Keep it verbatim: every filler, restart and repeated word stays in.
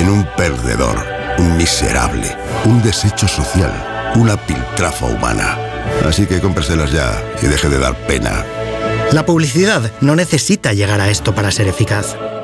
en un perdedor, un miserable, un desecho social, una piltrafa humana. Así que cómpreselas ya y deje de dar pena. La publicidad no necesita llegar a esto para ser eficaz.